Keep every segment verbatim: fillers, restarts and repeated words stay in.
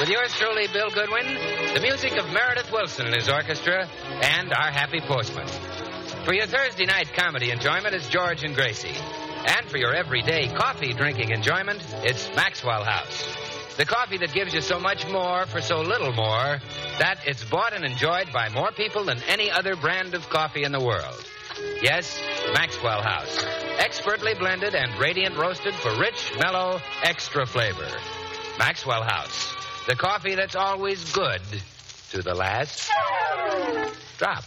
with yours truly, Bill Goodwin, the music of Meredith Wilson and his orchestra, and our happy postman. For your Thursday night comedy enjoyment, it's George and Gracie. And for your everyday coffee-drinking enjoyment, it's Maxwell House. The coffee that gives you so much more for so little more that it's bought and enjoyed by more people than any other brand of coffee in the world. Yes, Maxwell House. Expertly blended and radiant roasted for rich, mellow, extra flavor. Maxwell House. The coffee that's always good to the last drop.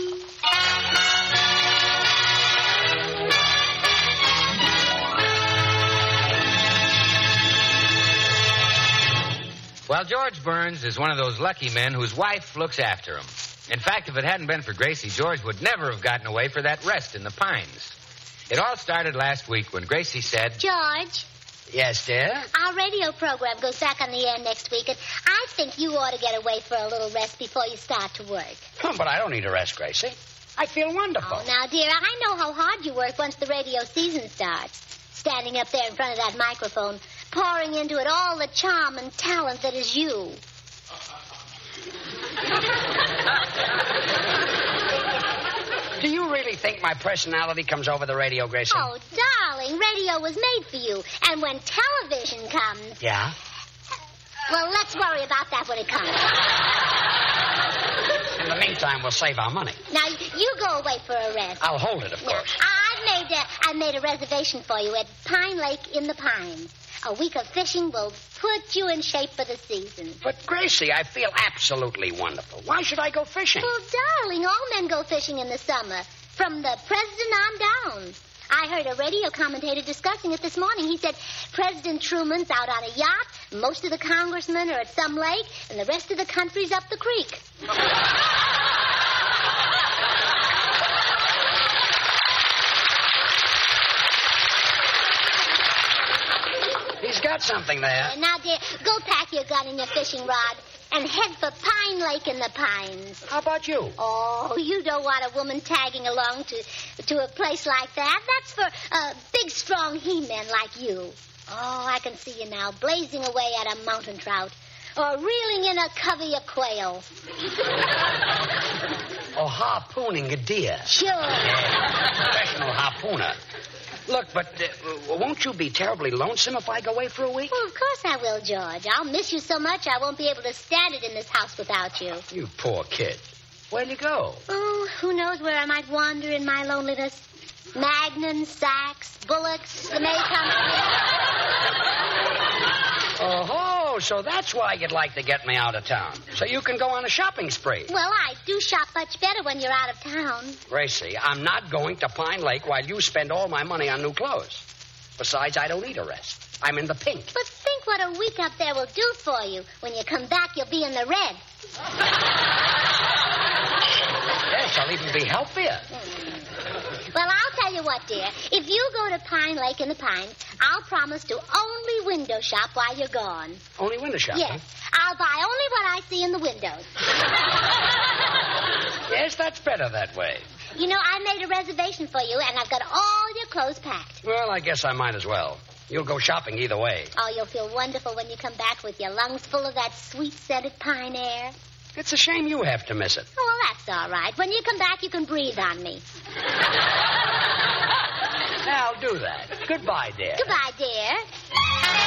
Well, George Burns is one of those lucky men whose wife looks after him. In fact, if it hadn't been for Gracie, George would never have gotten away for that rest in the pines. It all started last week when Gracie said... George. Yes, dear? Our radio program goes back on the air next week, and I think you ought to get away for a little rest before you start to work. Oh, but I don't need a rest, Gracie. I feel wonderful. Oh, now, dear, I know how hard you work once the radio season starts. Standing up there in front of that microphone, pouring into it all the charm and talent that is you. Do you really think my personality comes over the radio, Gracie? Oh, darling, radio was made for you. And when television comes... Yeah? Well, let's worry about that when it comes. In the meantime, we'll save our money. Now, you go away for a rest. I'll hold it, of now, course. I've made, a, I've made a reservation for you at Pine Lake in the Pines. A week of fishing will put you in shape for the season. But, Gracie, I feel absolutely wonderful. Why should I go fishing? Well, darling, all men go fishing in the summer. From the president on down. I heard a radio commentator discussing it this morning. He said President Truman's out on a yacht, most of the congressmen are at some lake, and the rest of the country's up the creek. He's got something there. Uh, now, dear, go pack your gun and your fishing rod and head for Pine Lake in the Pines. How about you? Oh, you don't want a woman tagging along to, to a place like that. That's for uh, big, strong he-men like you. Oh, I can see you now, blazing away at a mountain trout or reeling in a covey of quail. Or harpooning a deer. Sure. Professional harpooner. Look, but uh, won't you be terribly lonesome if I go away for a week? Well, of course I will, George. I'll miss you so much I won't be able to stand it in this house without you. You poor kid. Where'll you go? Oh, who knows where I might wander in my loneliness. Magnan, Sachs, Bullocks, the May Company. Oh, so that's why you'd like to get me out of town. So you can go on a shopping spree. Well, I do shop much better when you're out of town. Gracie, I'm not going to Pine Lake while you spend all my money on new clothes. Besides, I don't need a rest. I'm in the pink. But think what a week up there will do for you. When you come back, you'll be in the red. Yes, I'll even be healthier. Well, I'll tell you what, dear. If you go to Pine Lake in the Pines, I'll promise to only window shop while you're gone. Only window shop? Yes. I'll buy only what I see in the windows. Yes, that's better that way. You know, I made a reservation for you, and I've got all your clothes packed. Well, I guess I might as well. You'll go shopping either way. Oh, you'll feel wonderful when you come back with your lungs full of that sweet-scented pine air. It's a shame you have to miss it. Oh, well, that's all right. When you come back, you can breathe on me. I'll do that. Goodbye, dear. Goodbye, dear.